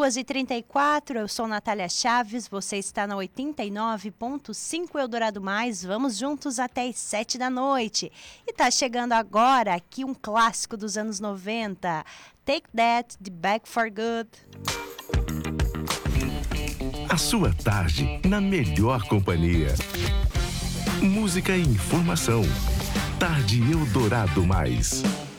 2h34, eu sou Natália Chaves, você está na 89.5 Eldorado Mais, vamos juntos até as 7 da noite. E tá chegando agora aqui um clássico dos anos 90, Take That, The Back for Good. A sua tarde na melhor companhia. Música e informação. Tarde Eldorado Mais.